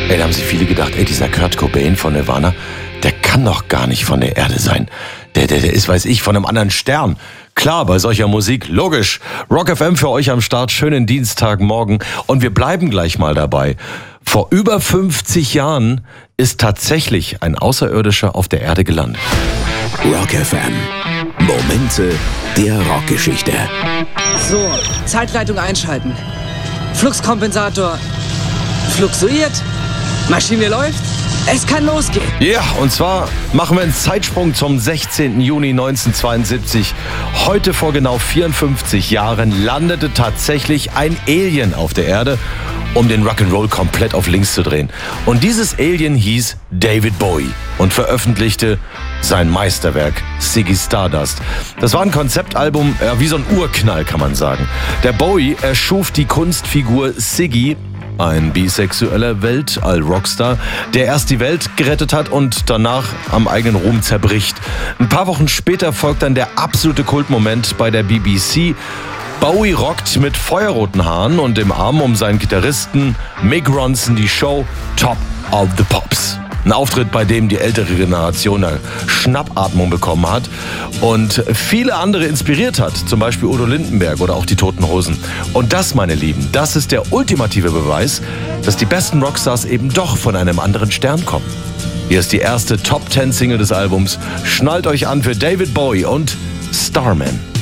Da haben sich viele gedacht, dieser Kurt Cobain von Nirvana, der kann doch gar nicht von der Erde sein. Der ist, weiß ich, von einem anderen Stern. Klar, bei solcher Musik, logisch. Rock FM für euch am Start, schönen Dienstagmorgen. Und wir bleiben gleich mal dabei. Vor über 50 Jahren ist tatsächlich ein Außerirdischer auf der Erde gelandet. Rock FM. Momente der Rockgeschichte. So, Zeitleitung einschalten. Fluxkompensator fluxuiert. Maschine läuft. Es kann losgehen. Ja, und zwar machen wir einen Zeitsprung zum 16. Juni 1972. Heute vor genau 54 Jahren landete tatsächlich ein Alien auf der Erde, um den Rock'n'Roll komplett auf links zu drehen. Und dieses Alien hieß David Bowie und veröffentlichte sein Meisterwerk Ziggy Stardust. Das war ein Konzeptalbum, wie so ein Urknall, kann man sagen. Der Bowie erschuf die Kunstfigur Ziggy, ein bisexueller Weltall-Rockstar, der erst die Welt gerettet hat und danach am eigenen Ruhm zerbricht. Ein paar Wochen später folgt dann der absolute Kultmoment bei der BBC. Bowie rockt mit feuerroten Haaren und im Arm um seinen Gitarristen Mick Ronson die Show Top of the Pops. Ein Auftritt, bei dem die ältere Generation eine Schnappatmung bekommen hat und viele andere inspiriert hat, zum Beispiel Udo Lindenberg oder auch die Toten Hosen. Und das, meine Lieben, das ist der ultimative Beweis, dass die besten Rockstars eben doch von einem anderen Stern kommen. Hier ist die erste Top-10-Single des Albums. Schnallt euch an für David Bowie und Starman.